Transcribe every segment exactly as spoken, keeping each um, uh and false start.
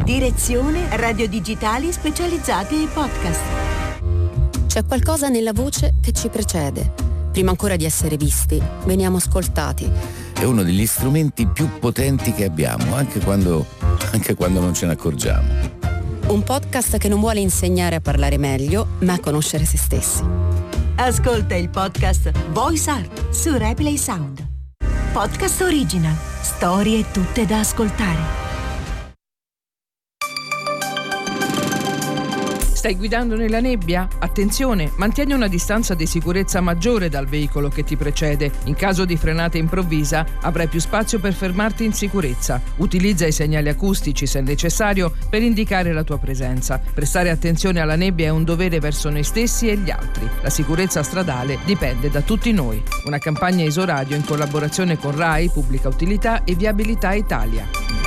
Direzione Radio Digitali Specializzate e Podcast. C'è qualcosa nella voce che ci precede. Prima ancora di essere visti, veniamo ascoltati. È uno degli strumenti più potenti che abbiamo, anche quando, anche quando non ce ne accorgiamo. Un podcast che non vuole insegnare a parlare meglio, ma a conoscere se stessi. Ascolta il podcast Voice Art su Replay Sound. Podcast original. Storie tutte da ascoltare. Stai guidando nella nebbia? Attenzione, mantieni una distanza di sicurezza maggiore dal veicolo che ti precede. In caso di frenata improvvisa avrai più spazio per fermarti in sicurezza. Utilizza i segnali acustici se necessario per indicare la tua presenza. Prestare attenzione alla nebbia è un dovere verso noi stessi e gli altri. La sicurezza stradale dipende da tutti noi. Una campagna Isoradio in collaborazione con RAI, Pubblica Utilità e Viabilità Italia.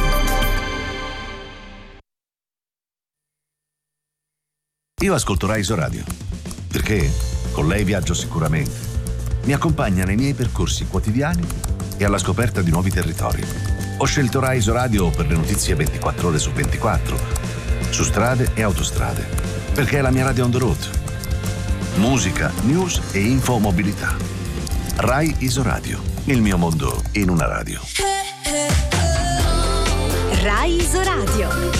Io ascolto RAI Isoradio, perché con lei viaggio sicuramente. Mi accompagna nei miei percorsi quotidiani e alla scoperta di nuovi territori. Ho scelto RAI Isoradio per le notizie ventiquattro ore su ventiquattro, su strade e autostrade, perché è la mia radio on the road. Musica, news e infomobilità. RAI Isoradio, il mio mondo in una radio. RAI Isoradio.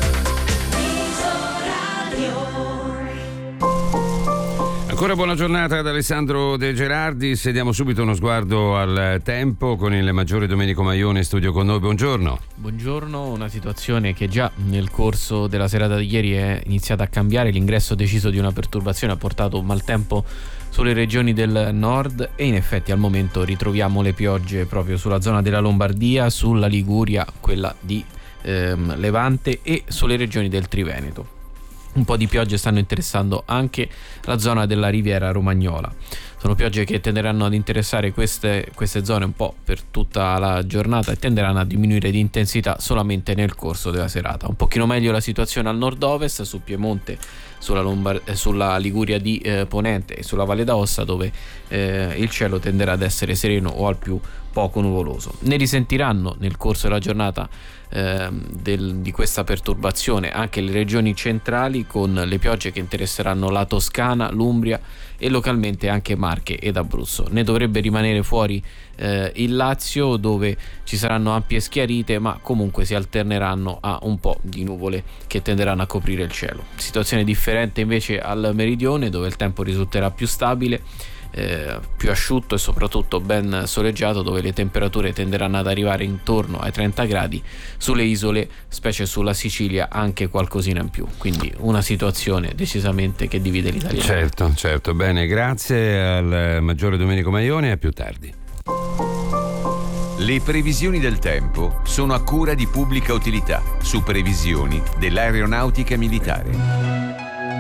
Ancora buona giornata ad Alessandro De Gerardi, se diamo subito uno sguardo al tempo con il maggiore Domenico Maione in studio con noi, buongiorno. Buongiorno, una situazione che già nel corso della serata di ieri è iniziata a cambiare, l'ingresso deciso di una perturbazione ha portato maltempo sulle regioni del nord e in effetti al momento ritroviamo le piogge proprio sulla zona della Lombardia, sulla Liguria, quella di ehm, Levante e sulle regioni del Triveneto. Un po' di piogge stanno interessando anche la zona della Riviera Romagnola. Sono piogge che tenderanno ad interessare queste, queste zone un po' per tutta la giornata e tenderanno a diminuire di intensità solamente nel corso della serata. Un pochino meglio la situazione al nord-ovest, su Piemonte, sulla, Lombard- sulla Liguria di eh, Ponente e sulla Valle d'Aosta, dove eh, il cielo tenderà ad essere sereno o al più poco nuvoloso. Ne risentiranno nel corso della giornata eh, del, di questa perturbazione anche le regioni centrali, con le piogge che interesseranno la Toscana, l'Umbria e localmente anche Marche ed Abruzzo. Ne dovrebbe rimanere fuori eh, il Lazio, dove ci saranno ampie schiarite, ma comunque si alterneranno a un po' di nuvole che tenderanno a coprire il cielo. Situazione differente invece al meridione, dove il tempo risulterà più stabile, Eh, più asciutto e soprattutto ben soleggiato, dove le temperature tenderanno ad arrivare intorno ai trenta gradi, sulle isole, specie sulla Sicilia, anche qualcosina in più, quindi una situazione decisamente che divide l'Italia. Certo, certo, bene, grazie al maggiore Domenico Maione, a più tardi. Le previsioni del tempo sono a cura di Pubblica Utilità, su previsioni dell'aeronautica militare.